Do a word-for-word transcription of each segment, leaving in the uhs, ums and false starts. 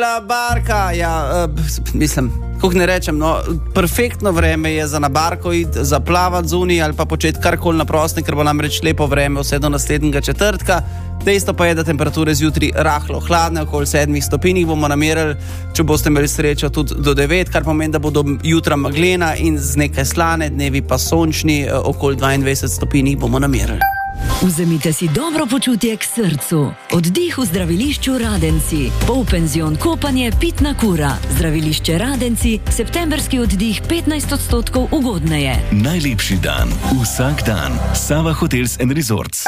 Barka, ja, uh, mislim, kako ne rečem, no, perfektno vreme je za na barko iti, za plavati zunaj ali pa početi karkoli na prostem, ker bo namreč lepo vreme vse do naslednjega četrtka. Dejstvo pa je, da temperature zjutraj rahlo hladne, okoli sedmih stopinj bomo namerili, če boste imeli srečo tudi do devet, kar pomeni, da bodo jutra meglena in z nekaj slane, dnevi pa sončni, okoli dvaindvajset stopinj bomo namerili. Vzemite si dobro počutje k srcu. Oddih v zdravilišču Radenci. Polpenzion kopanje Pitna kura. Zdravilišče Radenci. Septemberski oddih petnajst odstotkov ugodneje. Najlepši dan. Vsak dan. Sava Hotels and Resorts.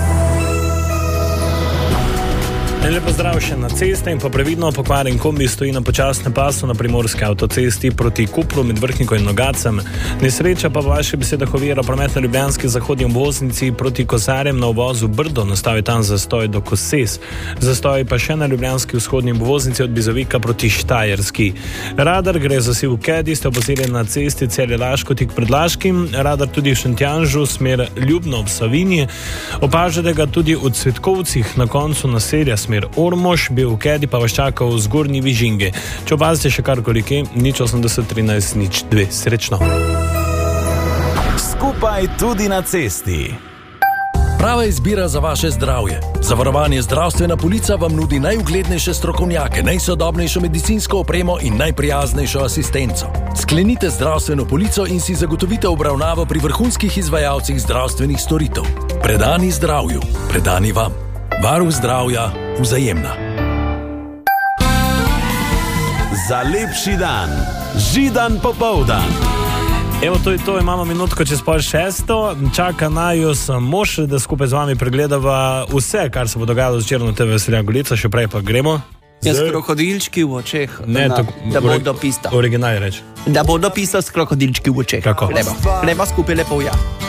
Lepo zdrav še na ceste in pa previdno pokvarjen kombi stoji na počasnem pasu na primorski avtocesti proti Kopru med Vrhniko in Logacem. Nesreča pa v vaših besedah ovira promet na ljubljanski zahodni obvoznici proti Kozarjem na uvozu Brdo, nastavi tam zastoj do Koses. Zastoj pa še na ljubljanski vzhodni obvoznici od Bizovika proti Štajerski. Radar gre za siv Kedi, ste opazili na cesti Celje-Laško tik pred Laškim, radar tudi v Šentjanžu, smer Ljubno ob Savinji. Opažate ga tudi v Cvetkovcih na koncu naselja smer Ormož, bil v Kedi pa vas čaka v Zgornji Vižingi. Če opazite še karkoli kje, nič osemdeset trinajst nič dve. Srečno. Skupaj tudi na cesti. Prava izbira za vaše zdravje. Zavarovanje Zdravstvena polica vam nudi najuglednejše strokovnjake, najsodobnejšo medicinsko opremo in najprijaznejšo asistenco. Sklenite zdravstveno polico in si zagotovite obravnavo pri vrhunskih izvajalcih zdravstvenih storitev. Predani zdravju, predani vam. Varuh zdravja, Vzajemna. Za lepši dan. Židan popoldan. Evo, to je to, imamo minutko čez pol šesto, čaka naju mož, da skupaj z vami pregledava vse, kar se bo dogajalo zvečer na T V Veselja Golica, še prej pa gremo. Jaz krokodilčki v očeh, ne, na, tako, da bodo pista. Original reč. Da bodo pista s krokodilčki v očeh. Kako? Gremo, gremo skupaj lepo, ja.